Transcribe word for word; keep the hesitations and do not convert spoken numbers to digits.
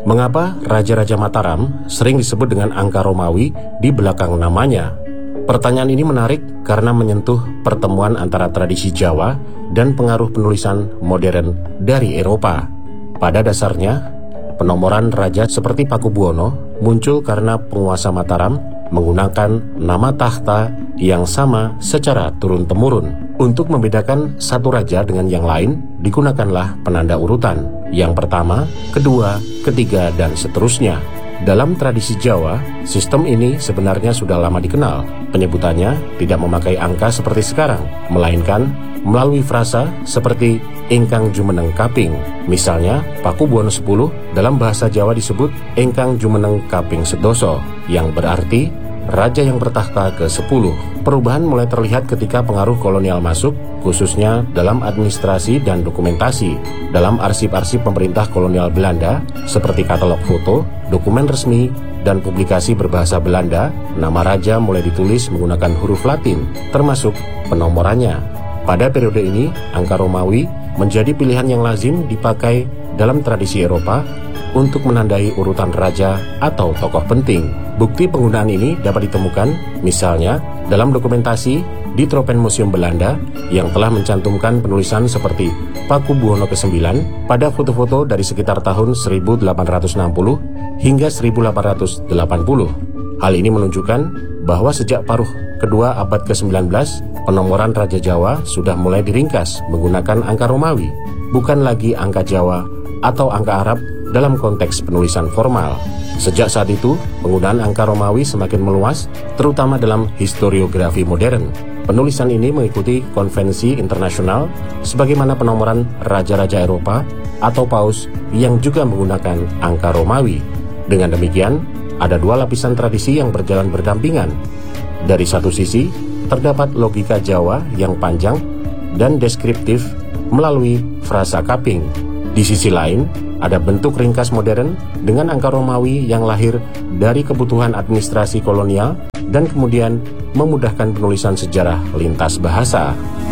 Mengapa Raja-Raja Mataram sering disebut dengan angka Romawi di belakang namanya? Pertanyaan ini menarik karena menyentuh pertemuan antara tradisi Jawa dan pengaruh penulisan modern dari Eropa. Pada dasarnya, penomoran raja seperti Pakubuwono muncul karena penguasa Mataram menggunakan nama tahta yang sama secara turun-temurun. Untuk membedakan satu raja dengan yang lain, digunakanlah penanda urutan. Yang pertama, kedua, ketiga, dan seterusnya. Dalam tradisi Jawa, sistem ini sebenarnya sudah lama dikenal. Penyebutannya tidak memakai angka seperti sekarang, melainkan melalui frasa seperti ingkang jumeneng kaping. Misalnya, Pakubuwono sepuluh dalam bahasa Jawa disebut ingkang jumeneng kaping sedoso, yang berarti raja yang bertahta ke sepuluh. Perubahan mulai terlihat ketika pengaruh kolonial masuk, khususnya dalam administrasi dan dokumentasi. Dalam arsip-arsip pemerintah kolonial Belanda, seperti katalog foto, dokumen resmi, dan publikasi berbahasa Belanda, nama raja mulai ditulis menggunakan huruf Latin, termasuk penomorannya. Pada periode ini, angka Romawi menjadi pilihan yang lazim dipakai dalam tradisi Eropa untuk menandai urutan raja atau tokoh penting. Bukti penggunaan ini dapat ditemukan misalnya dalam dokumentasi di Tropenmuseum Belanda yang telah mencantumkan penulisan seperti Pakubuwono kesembilan pada foto-foto dari sekitar tahun seribu delapan ratus enam puluh hingga seribu delapan ratus delapan puluh. Hal ini menunjukkan bahwa sejak paruh kedua abad ke sembilan belas, penomoran Raja Jawa sudah mulai diringkas menggunakan angka Romawi, bukan lagi angka Jawa atau angka Arab dalam konteks penulisan formal. Sejak saat itu, penggunaan angka Romawi semakin meluas, terutama dalam historiografi modern. Penulisan ini mengikuti konvensi internasional sebagaimana penomoran raja-raja Eropa atau paus yang juga menggunakan angka Romawi. Dengan demikian, ada dua lapisan tradisi yang berjalan berdampingan. Dari satu sisi, terdapat logika Jawa yang panjang dan deskriptif melalui frasa kaping. Di sisi lain, ada bentuk ringkas modern dengan angka Romawi yang lahir dari kebutuhan administrasi kolonial dan kemudian memudahkan penulisan sejarah lintas bahasa.